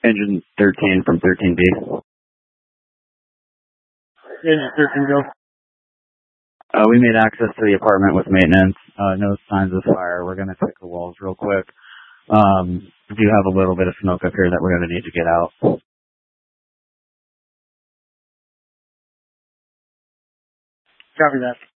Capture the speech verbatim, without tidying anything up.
Engine thirteen from thirteen B. Engine thirteen, go. Uh, we made access to the apartment with maintenance. Uh, no signs of fire. We're going to check the walls real quick. Um, we do have a little bit of smoke up here that we're going to need to get out. Copy that.